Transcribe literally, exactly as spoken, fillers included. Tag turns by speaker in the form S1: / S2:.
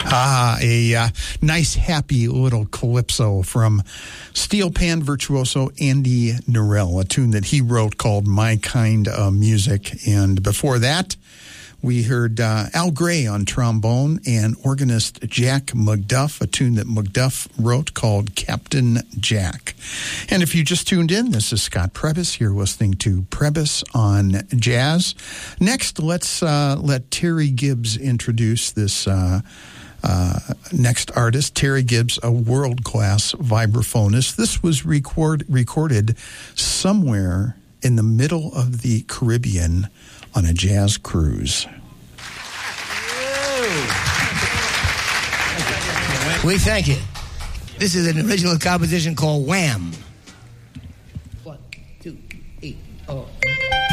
S1: Ah, a uh, nice, happy little calypso from steel pan virtuoso Andy Narell, a tune that he wrote called My Kind of Music. And before that, we heard uh, Al Gray on trombone and organist Jack McDuff, a tune that McDuff wrote called Captain Jack. And if you just tuned in, this is Scott Prebys. You're listening to Prebys on Jazz. Next, let's uh, let Terry Gibbs introduce this uh, uh, next artist. Terry Gibbs, a world-class vibraphonist. This was record- recorded somewhere in the middle of the Caribbean on a jazz cruise.
S2: We thank you. This is an original composition called Wham. One, two, eight, oh.